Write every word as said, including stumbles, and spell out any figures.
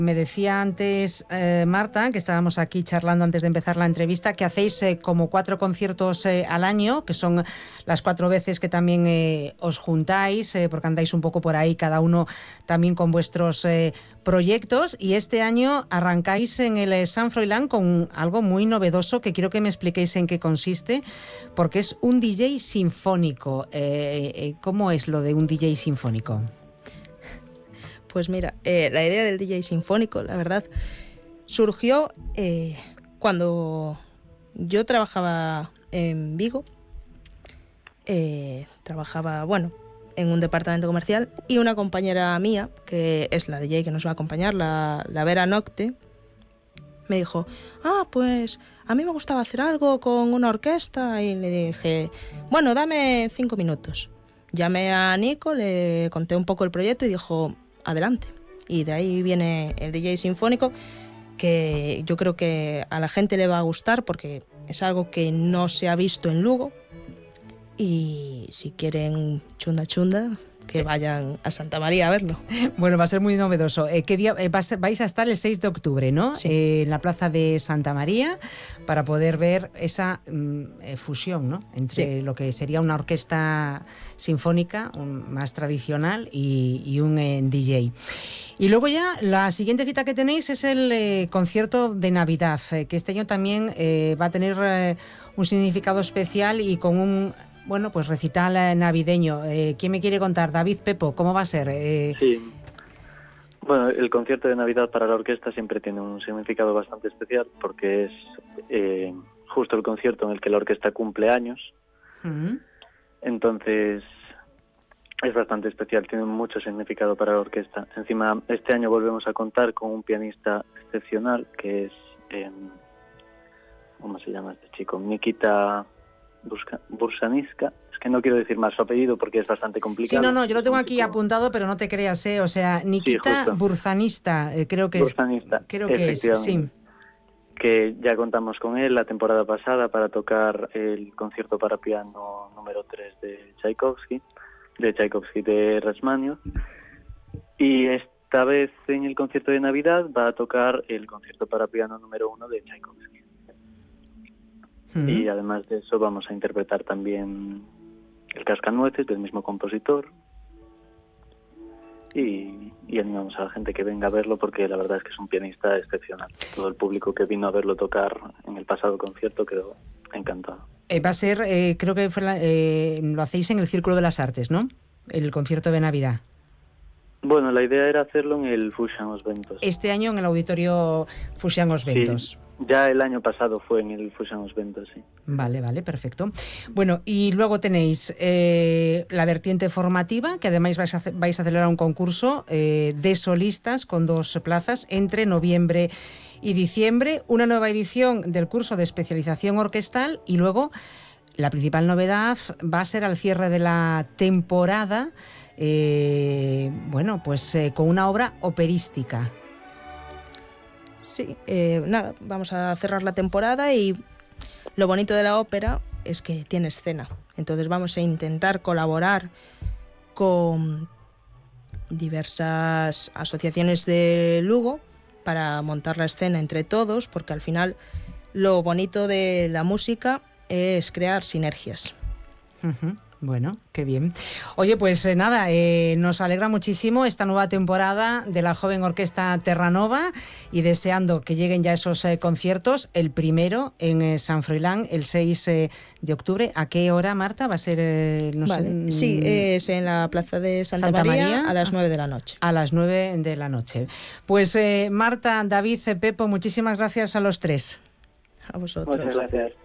Me decía antes eh, Marta, que estábamos aquí charlando antes de empezar la entrevista, que hacéis eh, como cuatro conciertos eh, al año, que son las cuatro veces que también eh, os juntáis, eh, porque andáis un poco por ahí, cada uno también con vuestros eh, proyectos, y este año arrancáis en el eh, Sant Froilán con algo muy novedoso, que quiero que me expliquéis en qué consiste, porque es un D J sinfónico. Eh, eh, ¿Cómo es lo de un D J sinfónico? Pues mira, eh, la idea del D J sinfónico, la verdad, surgió eh, cuando yo trabajaba en Vigo, eh, trabajaba, bueno, en un departamento comercial, y una compañera mía, que es la D J que nos va a acompañar, la, la Vera Nocte, me dijo, ah, pues a mí me gustaba hacer algo con una orquesta, y le dije, bueno, dame cinco minutos. Llamé a Nico, le conté un poco el proyecto y dijo, adelante. Y de ahí viene el D J sinfónico, que yo creo que a la gente le va a gustar porque es algo que no se ha visto en Lugo, y si quieren chunda chunda, que vayan a Santa María a verlo. Bueno, va a ser muy novedoso. Eh, ¿qué día eh, vais, a, vais a estar el seis de octubre, ¿no? Sí. Eh, en la plaza de Santa María, para poder ver esa mm, eh, fusión, ¿no? Entre sí. lo que sería una orquesta sinfónica un, más tradicional y, y un eh, D J. Y luego ya la siguiente cita que tenéis es el eh, concierto de Navidad, eh, que este año también eh, va a tener eh, un significado especial y con un... Bueno, pues recital navideño. Eh, ¿Quién me quiere contar? David, Pepo, ¿cómo va a ser? Eh... Sí. Bueno, el concierto de Navidad para la orquesta siempre tiene un significado bastante especial porque es eh, justo el concierto en el que la orquesta cumple años. Uh-huh. Entonces, es bastante especial, tiene mucho significado para la orquesta. Encima, este año volvemos a contar con un pianista excepcional que es... Eh, ¿cómo se llama este chico? Nikita... Bursaniska, es que no quiero decir más su apellido porque es bastante complicado. Sí, no, no, yo lo tengo aquí apuntado, pero no te creas, ¿eh? O sea, Nikita sí, Burzanista, eh, creo que Burzanista, es. Creo que es, sí. Que ya contamos con él la temporada pasada para tocar el concierto para piano número tres de Tchaikovsky, de Tchaikovsky de Rachmaninoff, y esta vez en el concierto de Navidad va a tocar el concierto para piano número uno de Tchaikovsky. Uh-huh. Y además de eso vamos a interpretar también el Cascanueces del mismo compositor y, y animamos a la gente que venga a verlo porque la verdad es que es un pianista excepcional. Todo el público que vino a verlo tocar en el pasado concierto quedó encantado. Eh, va a ser, eh, creo que fue la, eh, lo hacéis en el Círculo de las Artes, ¿no? El concierto de Navidad. Bueno, la idea era hacerlo en el Fusian Os Ventos. Este año en el auditorio Fusian Os Ventos. Sí. Ya el año pasado fue en el Fusian Os Ventos, sí. Vale, vale, perfecto. Bueno, y luego tenéis eh, la vertiente formativa, que además vais a, hacer, vais a celebrar un concurso eh, de solistas con dos plazas entre noviembre y diciembre, una nueva edición del curso de especialización orquestal y luego la principal novedad va a ser al cierre de la temporada, eh, bueno, pues eh, con una obra operística. Sí, eh, nada, vamos a cerrar la temporada y lo bonito de la ópera es que tiene escena. Entonces vamos a intentar colaborar con diversas asociaciones de Lugo para montar la escena entre todos, porque al final lo bonito de la música es crear sinergias. Uh-huh. Bueno, qué bien. Oye, pues eh, nada, eh, nos alegra muchísimo esta nueva temporada de la joven orquesta Terranova y deseando que lleguen ya esos eh, conciertos. El primero en eh, Sant Froilán, el seis eh, de octubre. ¿A qué hora, Marta? ¿Va a ser? Eh, no vale. sé, sí, es en la plaza de Santa, Santa María, María a las nueve de la noche. A las nueve de la noche. Pues eh, Marta, David, Pepo, muchísimas gracias a los tres. A vosotros. Muchas gracias.